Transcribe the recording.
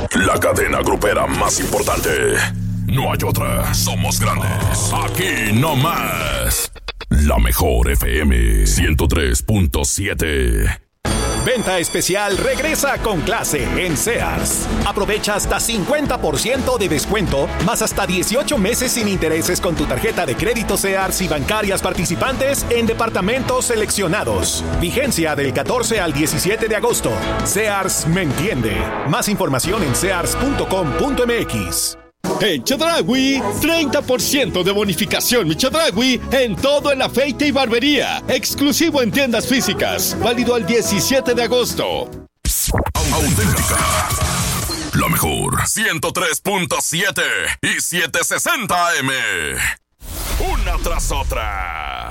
La cadena grupera más importante. No hay otra. Somos grandes. Aquí no más. La mejor FM 103.7. Venta especial regresa con clase en Sears. Aprovecha hasta 50% de descuento, más hasta 18 meses sin intereses con tu tarjeta de crédito Sears y bancarias participantes en departamentos seleccionados. Vigencia del 14 al 17 de agosto. Sears me entiende. Más información en sears.com.mx. En Chedraui, 30% de bonificación Chedraui en todo el afeite y barbería. Exclusivo en tiendas físicas. Válido al 17 de agosto. Auténtica. La mejor. 103.7 y 760 AM. Una tras otra.